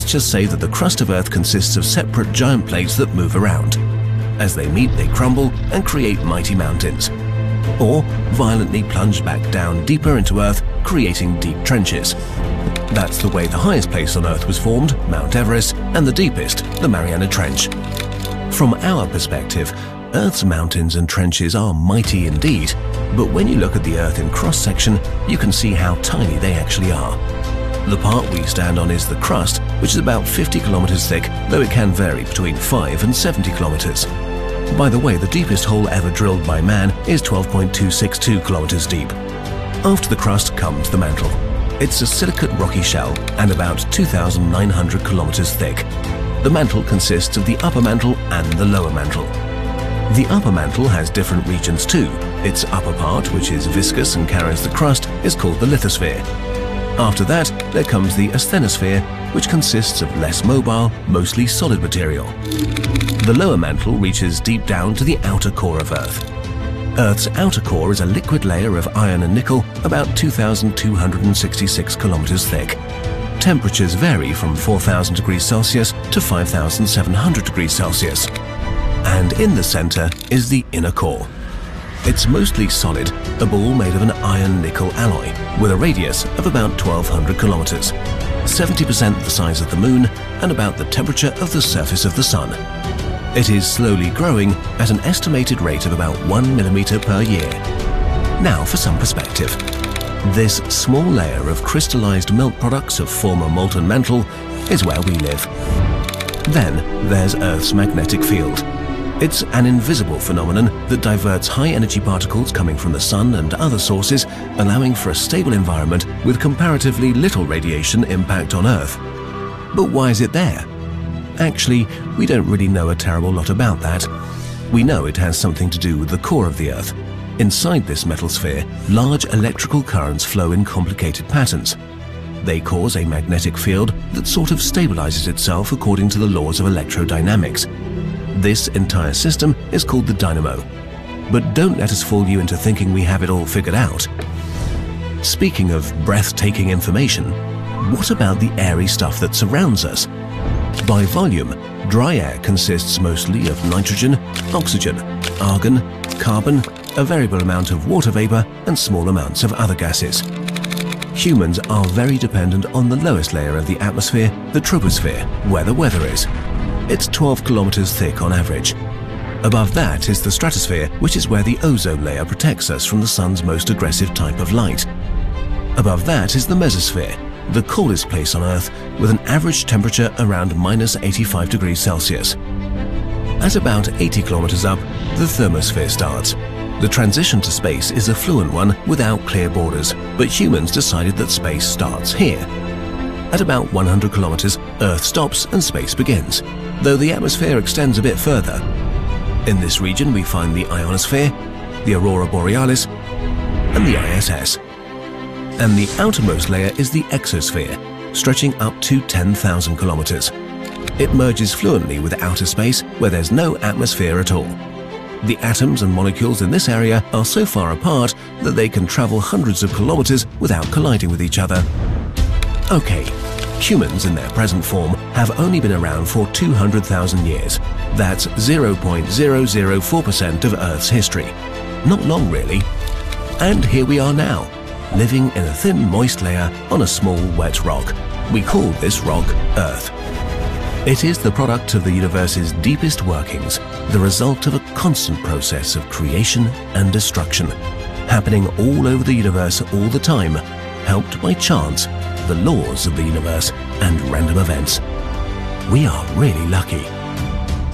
just say that the crust of Earth consists of separate giant plates that move around. As they meet, they crumble and create mighty mountains, or violently plunge back down deeper into Earth, creating deep trenches. That's the way the highest place on Earth was formed, Mount Everest, and the deepest, the Mariana Trench. From our perspective, Earth's mountains and trenches are mighty indeed, but when you look at the Earth in cross-section, you can see how tiny they actually are. The part we stand on is the crust, which is about 50 kilometers thick, though it can vary between 5 and 70 kilometers. By the way, the deepest hole ever drilled by man is 12.262 kilometers deep. After the crust comes the mantle. It's a silicate rocky shell and about 2,900 kilometers thick. The mantle consists of the upper mantle and the lower mantle. The upper mantle has different regions too. Its upper part, which is viscous and carries the crust, is called the lithosphere. After that, there comes the asthenosphere, which consists of less mobile, mostly solid material. The lower mantle reaches deep down to the outer core of Earth. Earth's outer core is a liquid layer of iron and nickel, about 2,266 kilometers thick. Temperatures vary from 4,000 degrees Celsius to 5,700 degrees Celsius. And in the center is the inner core. It's mostly solid, a ball made of an iron-nickel alloy, with a radius of about 1,200 kilometers, 70% the size of the Moon and about the temperature of the surface of the Sun. It is slowly growing at an estimated rate of about 1 millimeter per year. Now for some perspective. This small layer of crystallized melt products of former molten mantle is where we live. Then there's Earth's magnetic field. It's an invisible phenomenon that diverts high-energy particles coming from the Sun and other sources, allowing for a stable environment with comparatively little radiation impact on Earth. But why is it there? Actually, we don't really know a terrible lot about that. We know it has something to do with the core of the Earth. Inside this metal sphere, large electrical currents flow in complicated patterns. They cause a magnetic field that sort of stabilizes itself according to the laws of electrodynamics. This entire system is called the dynamo. But don't let us fool you into thinking we have it all figured out. Speaking of breathtaking information, what about the airy stuff that surrounds us? By volume, dry air consists mostly of nitrogen, oxygen, argon, carbon, a variable amount of water vapor, and small amounts of other gases. Humans are very dependent on the lowest layer of the atmosphere, the troposphere, where the weather is. It's 12 kilometers thick on average. Above that is the stratosphere, which is where the ozone layer protects us from the sun's most aggressive type of light. Above that is the mesosphere, the coldest place on Earth, with an average temperature around minus 85 degrees Celsius. At about 80 kilometers up, the thermosphere starts. The transition to space is a fluent one without clear borders, but humans decided that space starts here. At about 100 kilometers, Earth stops and space begins, though the atmosphere extends a bit further. In this region we find the ionosphere, the aurora borealis, and the ISS. And the outermost layer is the exosphere, stretching up to 10,000 kilometers. It merges fluently with outer space where there's no atmosphere at all. The atoms and molecules in this area are so far apart that they can travel hundreds of kilometers without colliding with each other. Okay, humans in their present form have only been around for 200,000 years. That's 0.004% of Earth's history. Not long, really. And here we are now, living in a thin, moist layer on a small, wet rock. We call this rock Earth. It is the product of the universe's deepest workings, the result of a constant process of creation and destruction, happening all over the universe all the time, helped by chance, the laws of the universe, and random events. We are really lucky.